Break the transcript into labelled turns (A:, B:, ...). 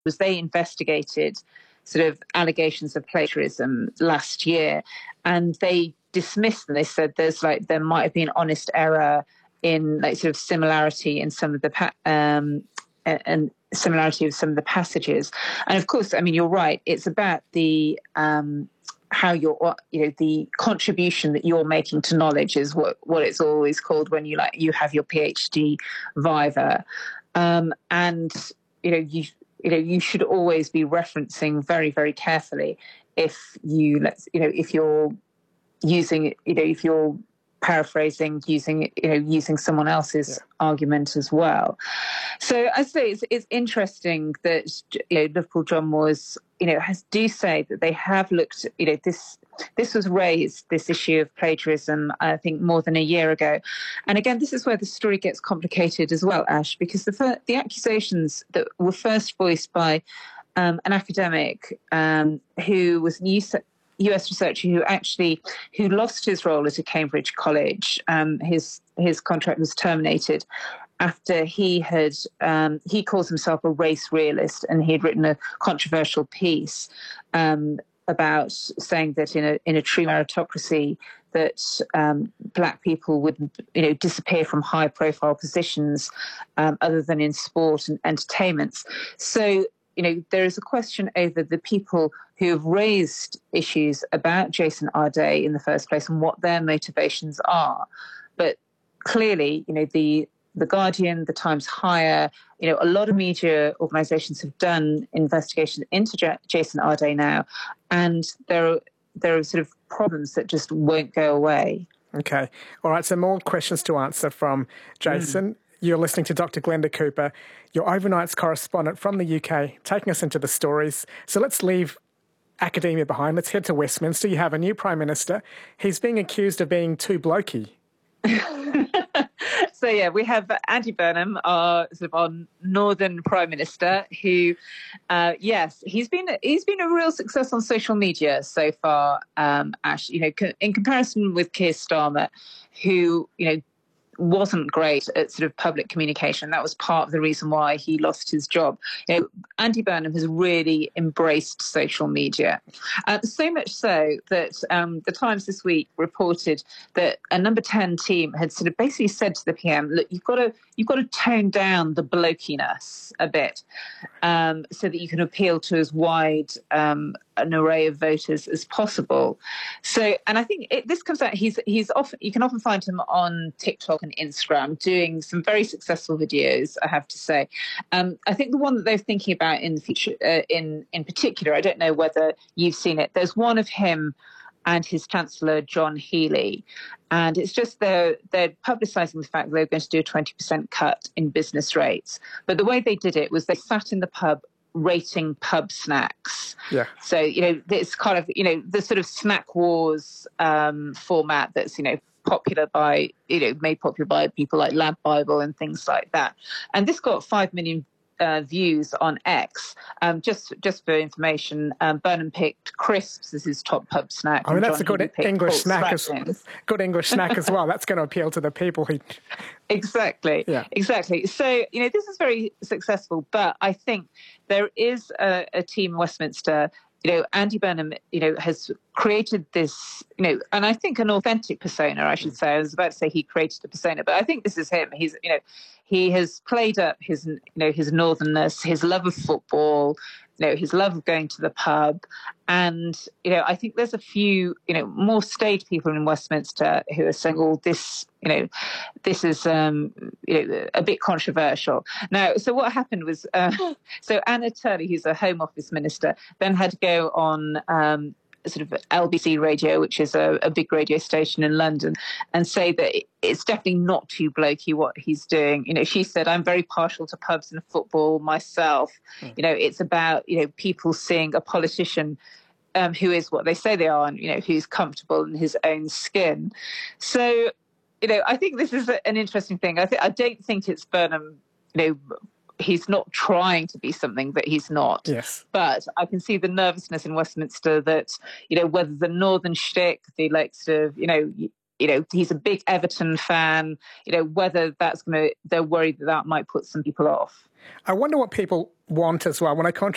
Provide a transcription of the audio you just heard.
A: was they investigated sort of allegations of plagiarism last year, and they dismissed them. They said there might have been honest error in sort of similarity in some of the and similarity of some of the passages. And of course, I mean, you're right. It's about the how the contribution that you're making to knowledge is what it's always called when you have your PhD viva, and you should always be referencing very, very carefully if you're using, if you're paraphrasing, using someone else's argument as well. So I say it's interesting that Liverpool John Moores do say that they have looked. This was raised, this issue of plagiarism, I think more than a year ago, and again this is where the story gets complicated as well, Ash, because the accusations that were first voiced by an academic who was US researcher who lost his role at a Cambridge college. His contract was terminated after he calls himself a race realist, and he had written a controversial piece about saying that in a true meritocracy that black people would disappear from high profile positions other than in sport and entertainments. So there is a question over the people who have raised issues about Jason Arday in the first place and what their motivations are. But clearly, the Guardian, the Times Higher, a lot of media organisations have done investigations into Jason Arday now, and there are sort of problems that just won't go away.
B: Okay. All right, so more questions to answer from Jason. You're listening to Dr. Glenda Cooper, your overnights correspondent from the UK, taking us into the stories. So let's leave academia behind. Let's head to Westminster. You have a new Prime Minister. He's being accused of being too blokey.
A: So, we have Andy Burnham, our Northern Prime Minister, who, he's been a real success on social media so far, Ash, in comparison with Keir Starmer, who, wasn't great at sort of public communication. That was part of the reason why he lost his job. Andy Burnham has really embraced social media, so much so that the Times this week reported that a Number 10 team had sort of basically said to the PM, "Look, you've got to tone down the blokiness a bit, so that you can appeal to as wide an array of voters as possible." So, and I think this comes out. You can often find him on TikTok and Instagram doing some very successful videos, I have to say. I think the one that they're thinking about in the future, in particular, I don't know whether you've seen it. There's one of him and his Chancellor, John Healey. And it's just they're publicising the fact that they're going to do a 20% cut in business rates. But the way they did it was they sat in the pub rating pub snacks. Yeah. So, it's kind of, the sort of snack wars format that's, popular by, made popular by people like Lab Bible and things like that. And this got 5 million views on X. Just for information, Burnham picked crisps as his top pub snack.
B: I mean, that's a good English snack. Good English snack as well. That's going to appeal to the people who.
A: Exactly. Yeah. Exactly. So this is very successful, but I think there is a team in Westminster. Andy Burnham, has created this, and I think an authentic persona, I should say. I was about to say he created a persona, but I think this is him. He's, he has played up his northernness, his love of football, his love of going to the pub. And, I think there's a few, more staid people in Westminster who are saying, oh, this is, a bit controversial. Now, so what happened was, so Anna Turley, who's a Home Office minister, then had to go on sort of LBC Radio, which is a big radio station in London, and say that it's definitely not too blokey what he's doing. She said, "I'm very partial to pubs and football myself. It's about, people seeing a politician who is what they say they are and, who's comfortable in his own skin." So, I think this is an interesting thing. I don't think it's Burnham, he's not trying to be something that he's not.
B: Yes.
A: But I can see the nervousness in Westminster that, whether the northern shtick, the sort of, he's a big Everton fan, whether they're worried that might put some people off.
B: I wonder what people want as well. When I